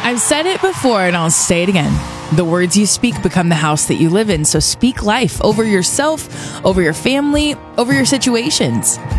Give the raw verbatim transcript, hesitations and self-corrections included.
I've said it before and I'll say it again. The words you speak become the house that you live in. So speak life over yourself, over your family, over your situations.